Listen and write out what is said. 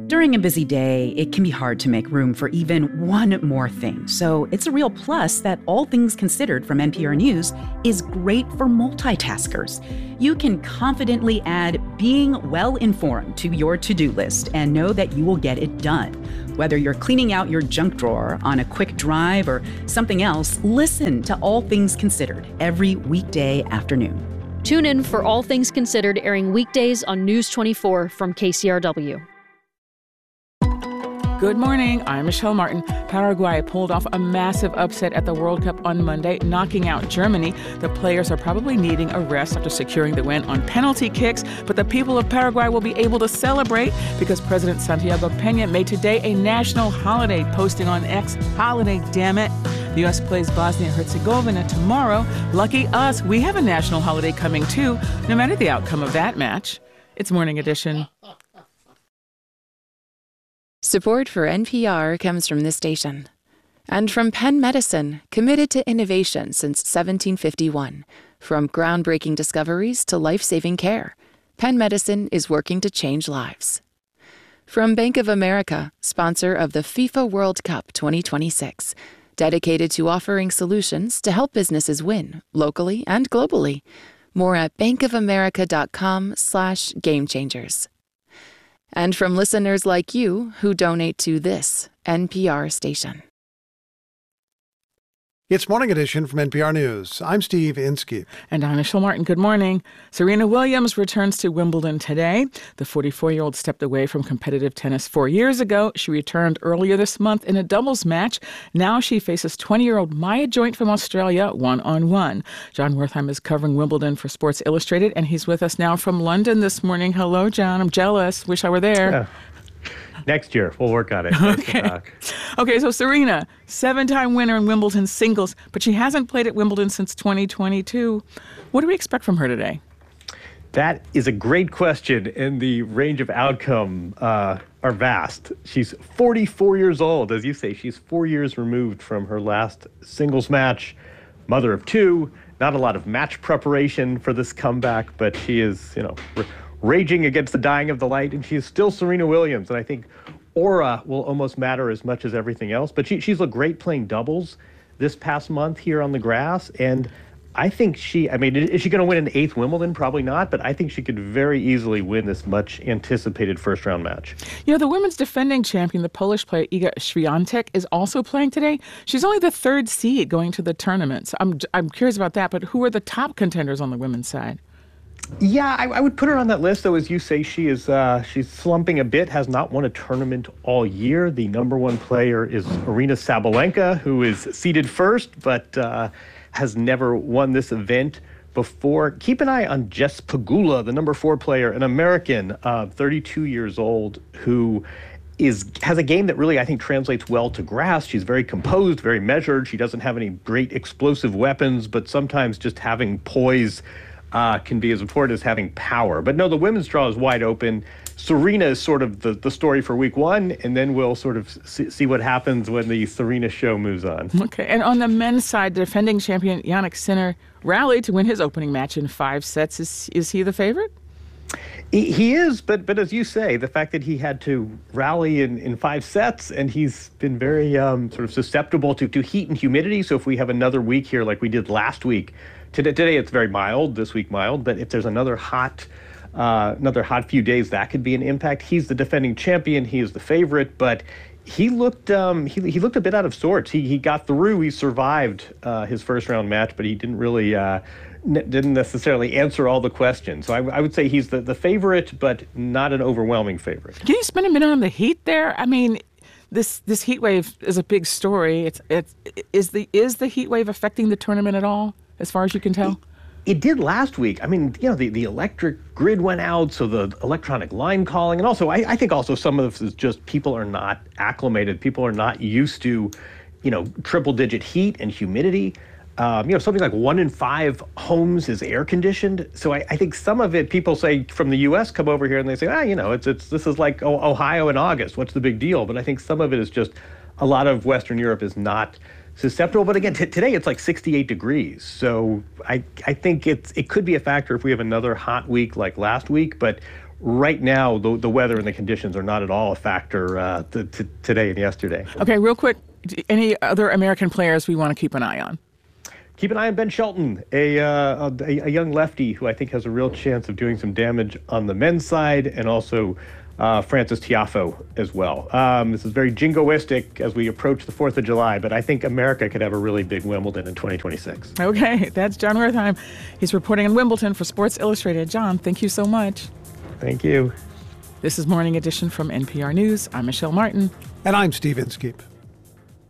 During a busy day, it can be hard to make room for even one more thing. So it's a real plus that All Things Considered from NPR News is great for multitaskers. You can confidently add being well informed to your to-do list and know that you will get it done. Whether you're cleaning out your junk drawer on a quick drive or something else, listen to All Things Considered every weekday afternoon. Tune in for All Things Considered, airing weekdays on News 24 from KCRW. Good morning, I'm Michelle Martin. Paraguay pulled off a massive upset at the World Cup on Monday, knocking out Germany. The players are probably needing a rest after securing the win on penalty kicks, but the people of Paraguay will be able to celebrate because President Santiago Peña made today a national holiday, posting on X, "Holiday, damn it." The U.S. plays Bosnia-Herzegovina tomorrow. Lucky us, we have a national holiday coming too, no matter the outcome of that match. It's Morning Edition. Support for NPR comes from this station and from Penn Medicine, committed to innovation since 1751. From groundbreaking discoveries to life-saving care, Penn Medicine is working to change lives. From Bank of America, sponsor of the FIFA World Cup 2026, dedicated to offering solutions to help businesses win locally and globally. More at bankofamerica.com/gamechangers. And from listeners like you who donate to this NPR station. It's Morning Edition from NPR News. I'm Steve Inskeep. And I'm Michelle Martin. Good morning. Serena Williams returns to Wimbledon today. The 44-year-old stepped away from competitive tennis 4 years ago. She returned earlier this month in a doubles match. Now she faces 20-year-old Maya Joint from Australia one-on-one. John Wertheim is covering Wimbledon for Sports Illustrated, and he's with us now from London this morning. Hello, John. I'm jealous. Wish I were there. Yeah. Next year, we'll work on it. Okay, so Serena, 7-time winner in Wimbledon singles, but she hasn't played at Wimbledon since 2022. What do we expect from her today? That is a great question, and the range of outcome are vast. She's 44 years old, as you say. She's 4 years removed from her last singles match, mother of two. Not a lot of match preparation for this comeback, but she is, raging against the dying of the light, and she's still Serena Williams. And I think aura will almost matter as much as everything else. But she's looked great playing doubles this past month here on the grass. And I think is she going to win an 8th Wimbledon? Probably not, but I think she could very easily win this much anticipated first round match. The women's defending champion, the Polish player Iga Świątek, is also playing today. She's only the 3rd seed going to the tournament. So I'm curious about that, but who are the top contenders on the women's side? Yeah, I would put her on that list, though. As you say, she's slumping a bit, has not won a tournament all year. The number one player is Aryna Sabalenka, who is seeded first, but has never won this event before. Keep an eye on Jess Pegula, the number 4 player, an American, 32 years old, who has a game that really, I think, translates well to grass. She's very composed, very measured. She doesn't have any great explosive weapons, but sometimes just having poise can be as important as having power. But no, the women's draw is wide open. Serena is sort of the story for week 1, and then we'll sort of see what happens when the Serena show moves on. Okay, and on the men's side, the defending champion Jannik Sinner rallied to win his opening match in 5 sets. Is he the favorite? He is, but as you say, the fact that he had to rally in 5 sets, and he's been very sort of susceptible to heat and humidity. So if we have another week here like we did last week, today it's very mild, this week mild, but if there's another hot few days, that could be an impact. He's the defending champion. He is the favorite, but he looked he looked a bit out of sorts. He got through. He survived his first round match, but he didn't really didn't necessarily answer all the questions. So I would say he's the favorite, but not an overwhelming favorite. Can you spend a minute on the heat there? I mean, this heat wave is a big story. Is the heat wave affecting the tournament at all, as far as you can tell? It did last week. I mean, the electric grid went out, so the electronic line calling, and also I think also some of this is just people are not acclimated. People are not used to, triple-digit heat and humidity. Something like 1 in 5 homes is air conditioned. So I think some of it, people say from the U.S. come over here and they say, this is like Ohio in August. What's the big deal? But I think some of it is just a lot of Western Europe is not susceptible. But again, today it's like 68 degrees. So I think it could be a factor if we have another hot week like last week. But right now, the weather and the conditions are not at all a factor today and yesterday. Okay, real quick, any other American players we want to keep an eye on? Keep an eye on Ben Shelton, a young lefty who I think has a real chance of doing some damage on the men's side, and also Francis Tiafoe as well. This is very jingoistic as we approach the 4th of July, but I think America could have a really big Wimbledon in 2026. Okay, that's John Wertheim. He's reporting in Wimbledon for Sports Illustrated. John, thank you so much. Thank you. This is Morning Edition from NPR News. I'm Michelle Martin. And I'm Steve Inskeep.